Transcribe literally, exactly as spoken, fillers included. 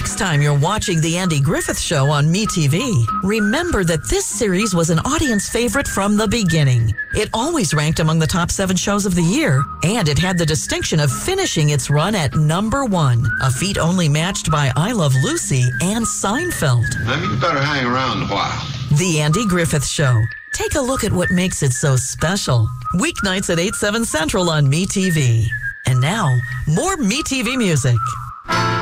next time you're watching The Andy Griffith Show on MeTV, remember that this series was an audience favorite from the beginning. It always ranked among the top seven shows of the year, and it had the distinction of finishing its run at number one, a feat only matched by I Love Lucy and Seinfeld. Maybe you better hang around a while. The Andy Griffith Show. Take a look at what makes it so special. Weeknights at eight, seven Central on MeTV. And now, more MeTV music.